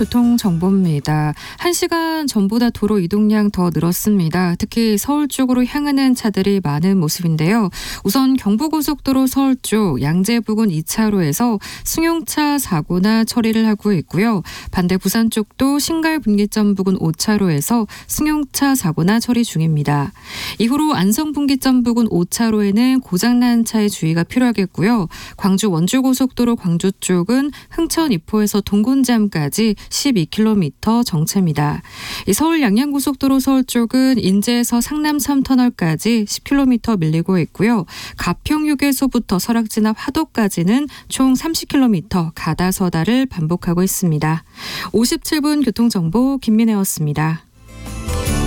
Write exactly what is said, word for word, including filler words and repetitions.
교통정보입니다. 한 시간 전보다 도로 이동량 더 늘었습니다. 특히 서울 쪽으로 향하는 차들이 많은 모습인데요. 우선 경부고속도로 서울 쪽 양재 부근 이 차로에서 승용차 사고나 처리를 하고 있고요. 반대 부산 쪽도 신갈 분기점 부근 오 차로에서 승용차 사고나 처리 중입니다. 이후로 안성 분기점 부근 오 차로에는 고장난 차에 주의가 필요하겠고요. 광주 원주고속도로 광주 쪽은 흥천 이포에서 동군잠까지 십이 킬로미터 정체입니다. 서울 양양고속도로 서울 쪽은 인제에서 상남 삼 터널까지 십 킬로미터 밀리고 있고요. 가평휴게소부터 설악지나 화도까지는 총 삼십 킬로미터 가다서다를 반복하고 있습니다. 오십칠 분 교통정보 김민혜였습니다.